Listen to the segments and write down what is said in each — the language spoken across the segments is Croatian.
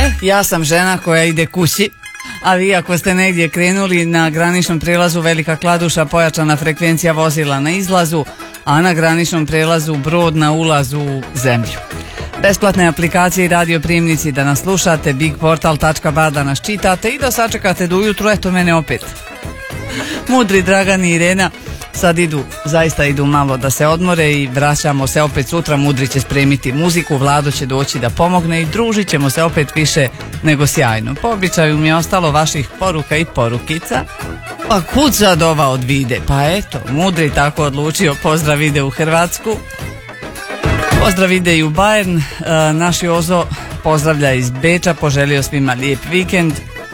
Ja sam žena koja ide kući, a vi ako ste negdje krenuli, na graničnom prijelazu Velika Kladuša pojačana frekvencija vozila na izlazu, a na graničnom prijelazu Brod na ulazu u zemlju. Besplatne aplikacije i radioprijemnici da nas slušate, bigportal.ba da nas čitate i da sačekate do ujutru, eto mene opet. Mudri Dragan i Irena sad zaista idu malo da se odmore i vraćamo se opet sutra. Mudri će spremiti muziku, Vlado će doći da pomogne i družit ćemo se opet više nego sjajno. Po običaju mi je ostalo vaših poruka i porukica. Pa kud sad ova od Vide? Pa eto, Mudri tako odlučio. Pozdrav ide u Hrvatsku, pozdrav ide i u Bayern. Naš Jozo pozdravlja iz Beča, poželio svima lijep vikend.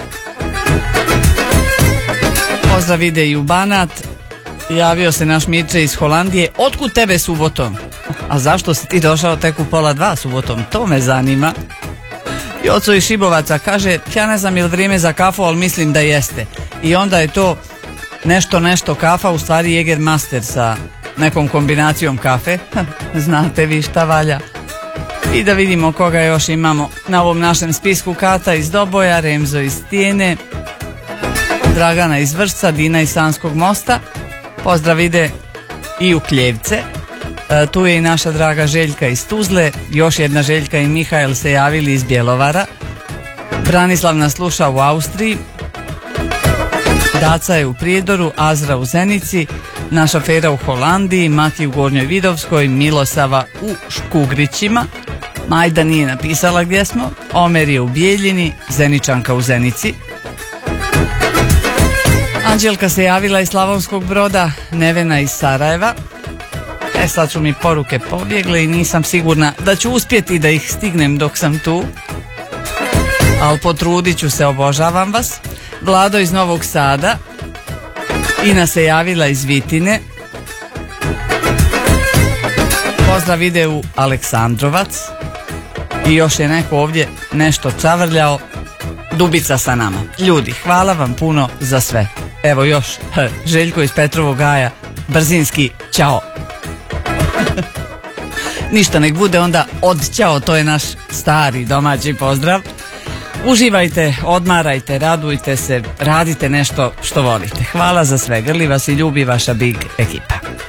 Pozdrav ide i u Banat. Javio se naš Mirče iz Holandije. Otkud tebe subotom? A zašto si ti došao tek u 1:30 subotom? To me zanima. Joco iz Šibovaca kaže, ja ne znam je li vrijeme za kafu, ali mislim da jeste. I onda je to nešto kafa, u stvari Jägermaster sa nekom kombinacijom kafe. Znate vi šta valja. I da vidimo koga još imamo na ovom našem spisku. Kata iz Doboja, Remzo iz Stijene, Dragana iz Vršca, Dina iz Sanskog mosta. Pozdrav ide i u Kljevce. Tu je i naša draga Željka iz Tuzle, još jedna Željka i Mihael se javili iz Bjelovara. Branislav nas sluša u Austriji, Daca je u Prijedoru, Azra u Zenici, naša Fera u Holandiji, Mati u Gornjoj Vidovskoj, Milosava u Škugrićima, Majda nije napisala gdje smo, Omer je u Bijeljini, Zeničanka u Zenici. Anđelka se javila iz Slavonskog Broda, Nevena iz Sarajeva. Sad su mi poruke pobjegle i nisam sigurna da ću uspjeti da ih stignem dok sam tu, ali potrudit ću se, obožavam vas. Vlado iz Novog Sada, Ina se javila iz Vitine. Pozdrav ide u Aleksandrovac i još je neko ovdje nešto čavrljao. Dubica sa nama. Ljudi, hvala vam puno za sve. Evo još Željko iz Petrovog Gaja, brzinski ćao. Ništa, nek bude onda od ćao, to je naš stari domaći pozdrav. Uživajte, odmarajte, radujte se, radite nešto što volite. Hvala za sve, grli vas i ljubi vaša Big ekipa.